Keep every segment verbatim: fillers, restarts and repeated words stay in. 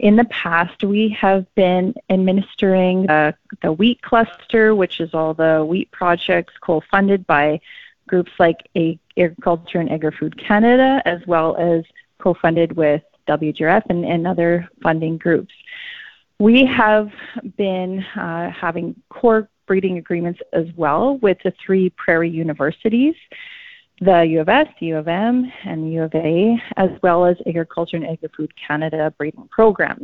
In the past, we have been administering uh, the wheat cluster, which is all the wheat projects co-funded by groups like Agriculture and Agri-Food Canada, as well as co-funded with W G R F and, and other funding groups. We have been uh, having core breeding agreements as well with the three prairie universities, the U of S, U of M, and U of A, as well as Agriculture and Agri-Food Canada breeding programs.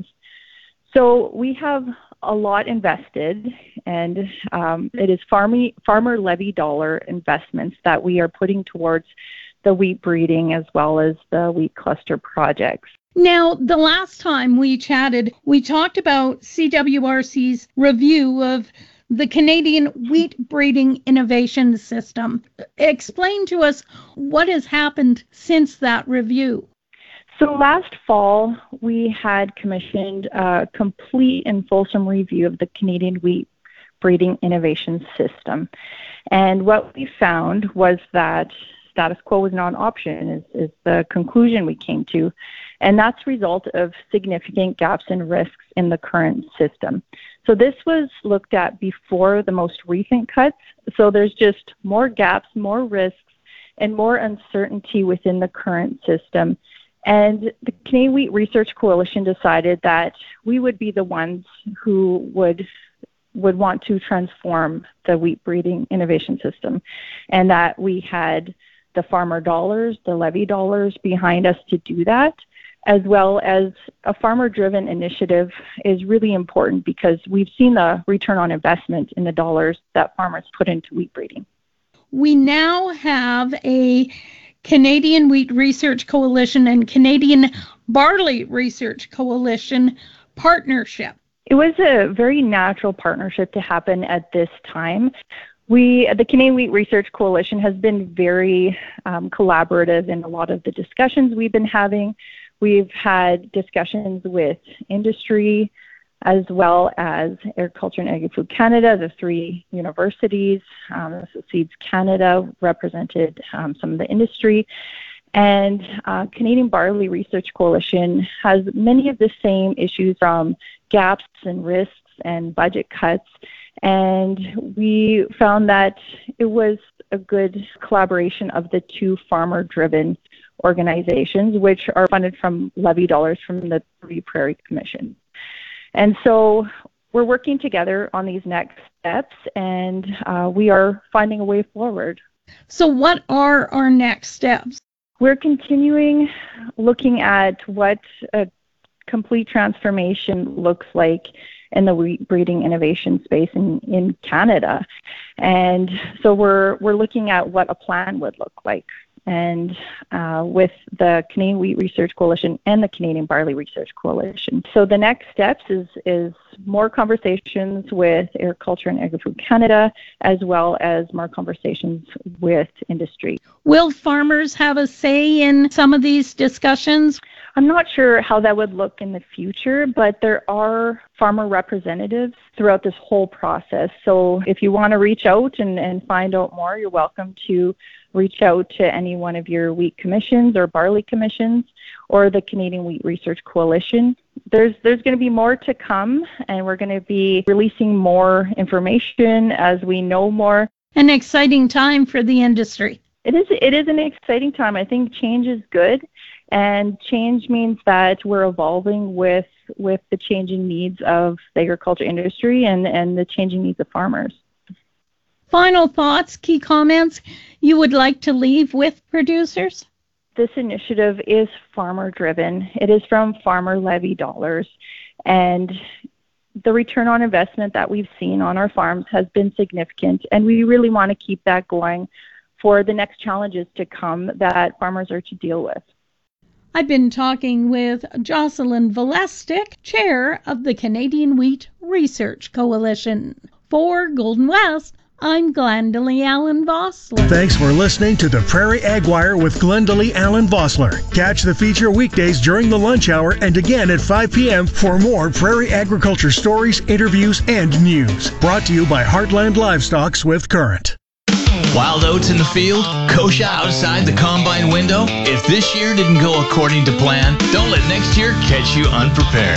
So we have a lot invested, and um, it is farmy, farmer levy dollar investments that we are putting towards the wheat breeding as well as the wheat cluster projects. Now, the last time we chatted, we talked about C W R C's review of the Canadian Wheat Breeding Innovation System. Explain to us what has happened since that review. So last fall, we had commissioned a complete and fulsome review of the Canadian Wheat Breeding Innovation System. And what we found was that status quo was not an option, is, is the conclusion we came to. And that's a result of significant gaps and risks in the current system. So this was looked at before the most recent cuts. So there's just more gaps, more risks, and more uncertainty within the current system. And the Canadian Wheat Research Coalition decided that we would be the ones who would would want to transform the wheat breeding innovation system, and that we had the farmer dollars, the levy dollars behind us to do that, as well as a farmer-driven initiative is really important because we've seen the return on investment in the dollars that farmers put into wheat breeding. We now have a Canadian Wheat Research Coalition and Canadian Barley Research Coalition partnership. It was a very natural partnership to happen at this time. We, the Canadian Wheat Research Coalition, has been very um, collaborative in a lot of the discussions we've been having. We've had discussions with industry as well as Agriculture and Agri-Food Canada, the three universities. Um, so Seeds Canada represented um, some of the industry. And uh, Canadian Barley Research Coalition has many of the same issues from gaps and risks and budget cuts. And we found that it was a good collaboration of the two farmer-driven organizations, which are funded from levy dollars from the three prairie commissions. And so we're working together on these next steps, and uh, we are finding a way forward. So what are our next steps? We're continuing looking at what a complete transformation looks like in the wheat breeding innovation space in, in Canada. And so we're we're looking at what a plan would look like. And uh, with the Canadian Wheat Research Coalition and the Canadian Barley Research Coalition. So the next steps is, is more conversations with Agriculture and Agri-Food Canada, as well as more conversations with industry. Will farmers have a say in some of these discussions? I'm not sure how that would look in the future, but there are farmer representatives throughout this whole process. So if you want to reach out and, and find out more, you're welcome to reach out to any one of your wheat commissions or barley commissions or the Canadian Wheat Research Coalition. There's there's going to be more to come, and we're going to be releasing more information as we know more. An exciting time for the industry. It is it is an exciting time. I think change is good, and change means that we're evolving with with the changing needs of the agriculture industry and, and the changing needs of farmers. Final thoughts, key comments you would like to leave with producers? This initiative is farmer-driven. It is from farmer levy dollars, and the return on investment that we've seen on our farms has been significant, and we really want to keep that going for the next challenges to come that farmers are to deal with. I've been talking with Jocelyn Valestic, Chair of the Canadian Wheat Research Coalition. For Golden West, I'm Glendalee Allen Vossler. Thanks for listening to the Prairie Ag Wire with Glendalee Allen Vossler. Catch the feature weekdays during the lunch hour and again at five p.m. for more prairie agriculture stories, interviews, and news. Brought to you by Heartland Livestock with Current. Wild oats in the field, kochia outside the combine window. If this year didn't go according to plan, don't let next year catch you unprepared.